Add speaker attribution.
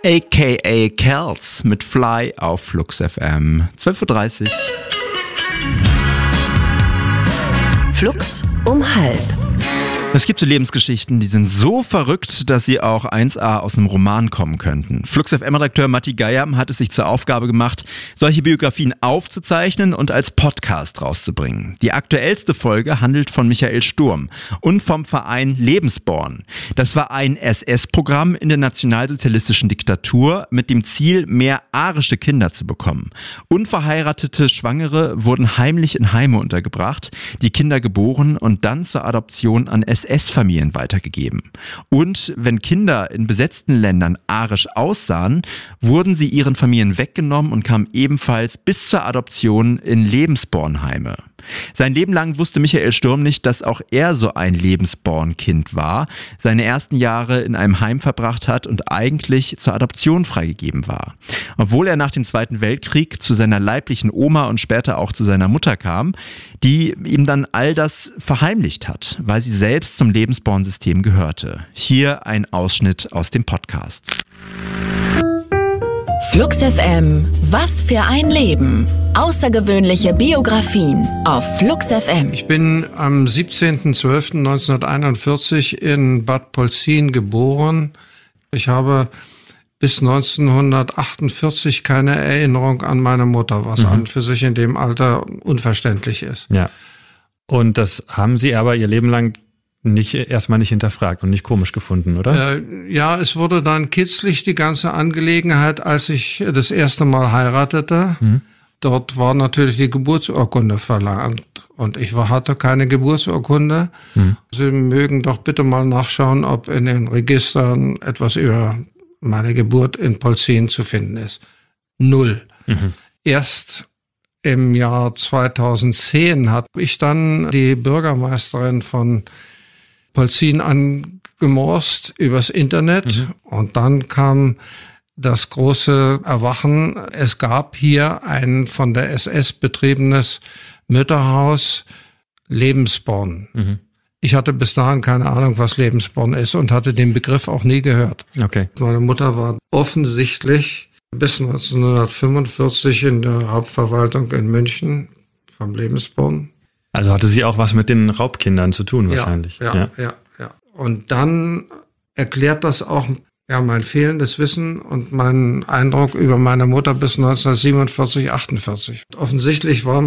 Speaker 1: a.k.a. Kels mit Fly auf Flux FM. 12.30 Uhr.
Speaker 2: Flux um halb.
Speaker 1: Es gibt so Lebensgeschichten, die sind so verrückt, dass sie auch 1A aus einem Roman kommen könnten. Flux FM-Redakteur Matti Geier hat es sich zur Aufgabe gemacht, solche Biografien aufzuzeichnen und als Podcast rauszubringen. Die aktuellste Folge handelt von Michael Sturm und vom Verein Lebensborn. Das war ein SS-Programm in der nationalsozialistischen Diktatur mit dem Ziel, mehr arische Kinder zu bekommen. Unverheiratete Schwangere wurden heimlich in Heime untergebracht, die Kinder geboren und dann zur Adoption an SS-Familien weitergegeben. Und wenn Kinder in besetzten Ländern arisch aussahen, wurden sie ihren Familien weggenommen und kamen ebenfalls bis zur Adoption in Lebensbornheime. Sein Leben lang wusste Michael Sturm nicht, dass auch er so ein Lebensborn-Kind war, seine ersten Jahre in einem Heim verbracht hat und eigentlich zur Adoption freigegeben war. Obwohl er nach dem Zweiten Weltkrieg zu seiner leiblichen Oma und später auch zu seiner Mutter kam, die ihm dann all das verheimlicht hat, weil sie selbst zum Lebensborn-System gehörte. Hier ein Ausschnitt aus dem Podcast.
Speaker 2: Flux FM, was für ein Leben. Außergewöhnliche Biografien auf Flux FM.
Speaker 3: Ich bin am 17.12.1941 in Bad Polzin geboren. Ich habe bis 1948 keine Erinnerung an meine Mutter, was an für sich in dem Alter unverständlich ist.
Speaker 4: Ja. Und das haben Sie aber Ihr Leben lang erstmal nicht hinterfragt und nicht komisch gefunden, oder?
Speaker 3: Ja, es wurde dann kitzlig, die ganze Angelegenheit, als ich das erste Mal heiratete. Dort war natürlich die Geburtsurkunde verlangt und ich hatte keine Geburtsurkunde. Sie mögen doch bitte mal nachschauen, ob in den Registern etwas über meine Geburt in Polzin zu finden ist. 0. Erst im Jahr 2010 habe ich dann die Bürgermeisterin von Polzin angemorst übers Internet und dann kam das große Erwachen. Es gab hier ein von der SS betriebenes Mütterhaus Lebensborn. Ich hatte bis dahin keine Ahnung, was Lebensborn ist und hatte den Begriff auch nie gehört.
Speaker 4: Okay.
Speaker 3: Meine Mutter war offensichtlich bis 1945 in der Hauptverwaltung in München vom Lebensborn.
Speaker 4: Also hatte sie auch was mit den Raubkindern zu tun wahrscheinlich.
Speaker 3: Ja. Und dann erklärt das auch mein fehlendes Wissen und meinen Eindruck über meine Mutter bis 1947, 48. Offensichtlich war